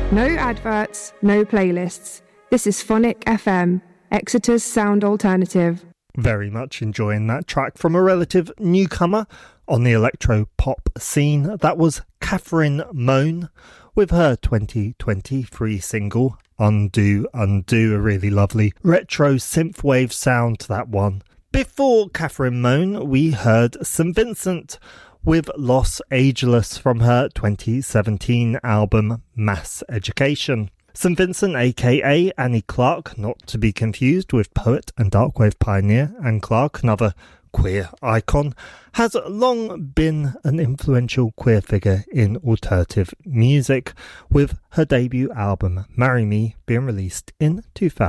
No adverts, no playlists. This is Phonic FM, Exeter's sound alternative. Very much enjoying that track from a relative newcomer on the electro-pop scene. That was Catherine Moan with her 2023 single, Undo, Undo, a really lovely retro synthwave sound to that one. Before Catherine Moan, we heard St Vincent with Los Angeles from her 2017 album Mass Education. St Vincent, aka Annie Clark, not to be confused with poet and darkwave pioneer Anne Clark, another queer icon, has long been an influential queer figure in alternative music, with her debut album Marry Me being released in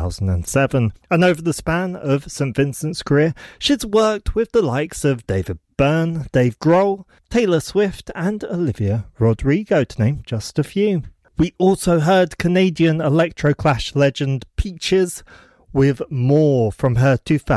2007. And over the span of St Vincent's career, she's worked with the likes of David Byrne, Dave Grohl, Taylor Swift and Olivia Rodrigo, to name just a few. We also heard Canadian electroclash legend Peaches with More from her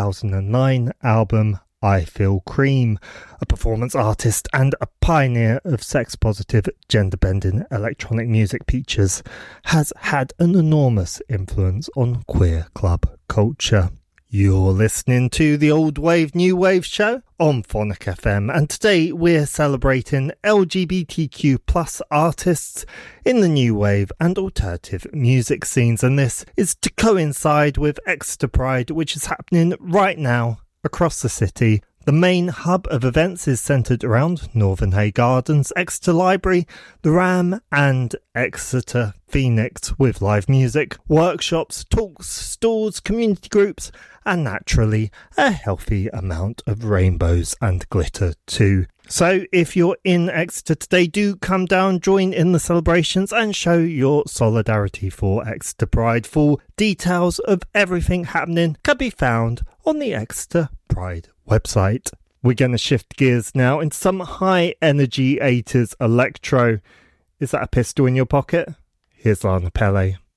2009 album I Feel Cream, a performance artist and a pioneer of sex-positive, gender-bending electronic music. Peaches has had an enormous influence on queer club culture. You're listening to the Old Wave New Wave show on Phonic FM, and today we're celebrating LGBTQ plus artists in the new wave and alternative music scenes, and this is to coincide with Exeter Pride, which is happening right now across the city. The main hub of events is centred around Northern Hay Gardens, Exeter Library, the Ram and Exeter Phoenix, with live music, workshops, talks, stalls, community groups and naturally a healthy amount of rainbows and glitter too. So if you're in Exeter today, do come down, join in the celebrations and show your solidarity for Exeter Pride. Full details of everything happening can be found on the Exeter Pride website. We're going to shift gears now into some high energy 80s electro. Is that a pistol in your pocket? Here's Lana Pelle.